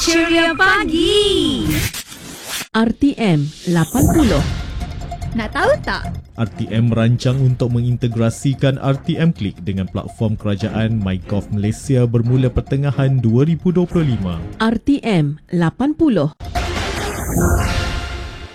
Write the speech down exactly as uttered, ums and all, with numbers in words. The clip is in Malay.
Ceria Pagi. R T M lapan puluh. Nak tahu tak? R T M merancang untuk mengintegrasikan R T M Klik dengan platform kerajaan MyGov Malaysia bermula pertengahan dua ribu dua puluh lima. R T M lapan puluh.